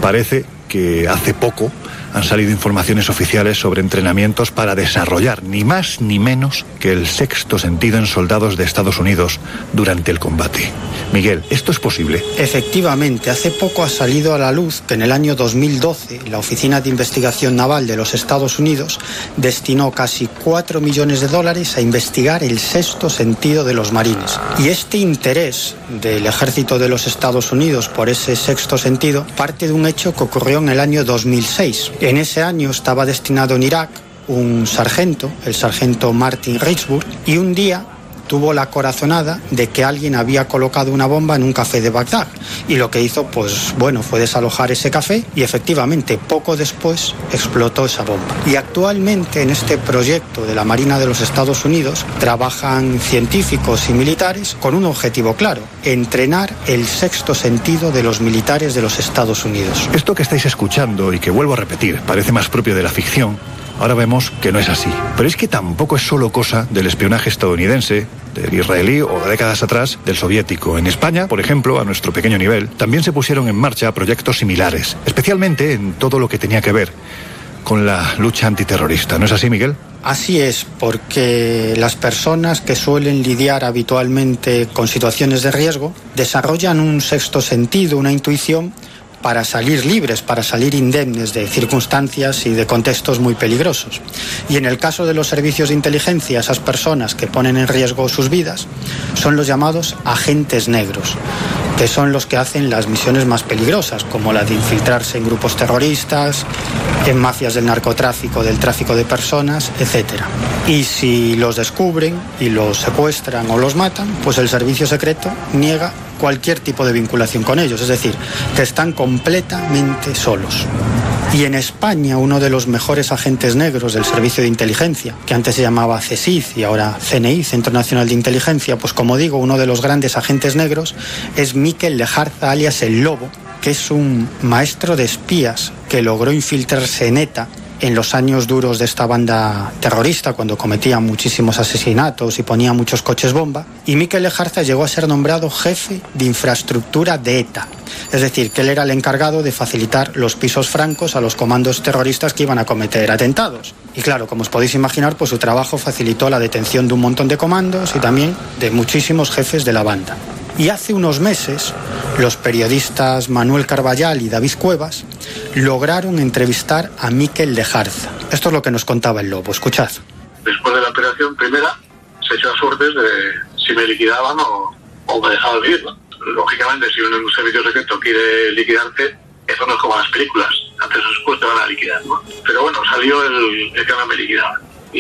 Parece que hace poco han salido informaciones oficiales sobre entrenamientos para desarrollar ni más ni menos que el sexto sentido en soldados de Estados Unidos durante el combate. Miguel, ¿esto es posible? Efectivamente, hace poco ha salido a la luz que en el año 2012 la Oficina de Investigación Naval de los Estados Unidos destinó casi $4 millones a investigar el sexto sentido de los marines. Y este interés del ejército de los Estados Unidos por ese sexto sentido parte de un hecho que ocurrió en el año 2006. En ese año estaba destinado en Irak un sargento, el sargento Martin Richburg, y un día tuvo la corazonada de que alguien había colocado una bomba en un café de Bagdad. Y lo que hizo, fue desalojar ese café y efectivamente poco después explotó esa bomba. Y actualmente en este proyecto de la Marina de los Estados Unidos trabajan científicos y militares con un objetivo claro: entrenar el sexto sentido de los militares de los Estados Unidos. Esto que estáis escuchando y que vuelvo a repetir parece más propio de la ficción. Ahora vemos que no es así. Pero es que tampoco es solo cosa del espionaje estadounidense, del israelí o de décadas atrás del soviético. En España, por ejemplo, a nuestro pequeño nivel, también se pusieron en marcha proyectos similares, especialmente en todo lo que tenía que ver con la lucha antiterrorista. ¿No es así, Miguel? Así es, porque las personas que suelen lidiar habitualmente con situaciones de riesgo desarrollan un sexto sentido, una intuición, para salir libres, para salir indemnes de circunstancias y de contextos muy peligrosos. Y en el caso de los servicios de inteligencia, esas personas que ponen en riesgo sus vidas son los llamados agentes negros, que son los que hacen las misiones más peligrosas, como la de infiltrarse en grupos terroristas, en mafias del narcotráfico, del tráfico de personas, etc. Y si los descubren y los secuestran o los matan, pues el servicio secreto niega cualquier tipo de vinculación con ellos, es decir, que están completamente solos. Y en España, uno de los mejores agentes negros del Servicio de Inteligencia, que antes se llamaba CSIC y ahora CNI, Centro Nacional de Inteligencia, pues como digo, uno de los grandes agentes negros es Mikel Lejarza, alias El Lobo, que es un maestro de espías que logró infiltrarse en ETA en los años duros de esta banda terrorista, cuando cometía muchísimos asesinatos y ponía muchos coches bomba. Y Mikel Lejarza llegó a ser nombrado jefe de infraestructura de ETA. Es decir, que él era el encargado de facilitar los pisos francos a los comandos terroristas que iban a cometer atentados. Y claro, como os podéis imaginar, pues su trabajo facilitó la detención de un montón de comandos y también de muchísimos jefes de la banda. Y hace unos meses, los periodistas Manuel Carballal y David Cuevas lograron entrevistar a Mikel Lejarza. Esto es lo que nos contaba El Lobo. Escuchad. Después de la operación primera, se echó a suertes de si me liquidaban o me dejaban vivir, ¿no? Lógicamente, si un servicio secreto quiere liquidarte, eso no es como las películas. Antes o después te van a liquidar, ¿no? Pero bueno, salió el que no me liquidaba.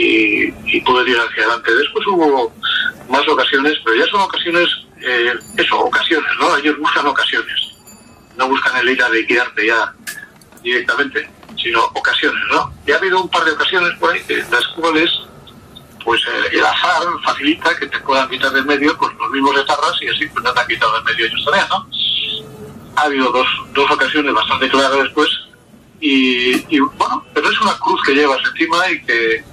Y pude tirar hacia adelante. Después hubo más ocasiones, pero ya son ocasiones, ocasiones, ¿no? Ellos buscan ocasiones. No buscan el ir a liquidarte ya directamente, sino ocasiones, ¿no? Y ha habido un par de ocasiones por ahí en las cuales pues el azar facilita que te puedan quitar del medio pues los mismos etarras y así pues no te han quitado del medio ellos también, ¿no? Ha habido dos ocasiones bastante claras después y bueno, pero es una cruz que llevas encima y que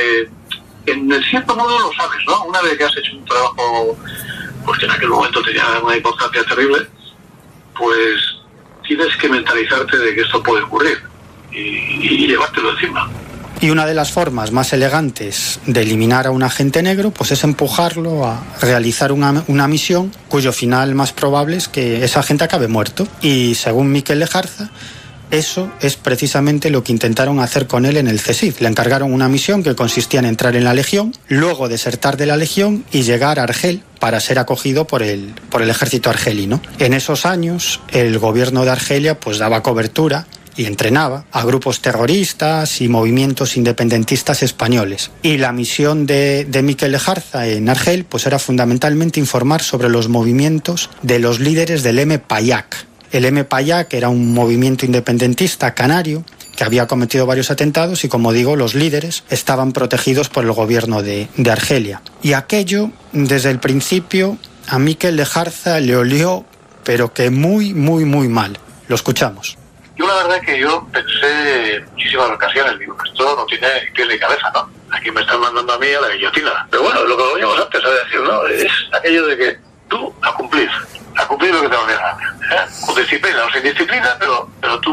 en cierto modo lo sabes, ¿no? Una vez que has hecho un trabajo pues que en aquel momento tenía una importancia terrible, pues tienes que mentalizarte de que esto puede ocurrir y llevártelo encima. Y una de las formas más elegantes de eliminar a un agente negro pues es empujarlo a realizar una misión cuyo final más probable es que ese agente acabe muerto. Y según Mikel Lejarza, eso es precisamente lo que intentaron hacer con él en el CSIC. Le encargaron una misión que consistía en entrar en la Legión, luego desertar de la Legión y llegar a Argel para ser acogido por el ejército argelino. En esos años, el gobierno de Argelia pues daba cobertura y entrenaba a grupos terroristas y movimientos independentistas españoles. Y la misión de Mikel Lejarza en Argel pues era fundamentalmente informar sobre los movimientos de los líderes del M-Payak. El M-Payak era un movimiento independentista canario que había cometido varios atentados y, como digo, los líderes estaban protegidos por el gobierno de Argelia. Y aquello, desde el principio, a Mikel Lejarza le olió, pero que muy, muy, muy mal. Lo escuchamos. Yo la verdad que yo pensé en muchísimas ocasiones, digo, esto no tiene pies ni cabeza, ¿no? Aquí me están mandando a mí a la guillotina. Pero bueno, lo que veníamos antes a decir, ¿no? Es aquello de que tú a cumplir lo que te van a hacer, ¿eh? Con disciplina o sin disciplina, pero tú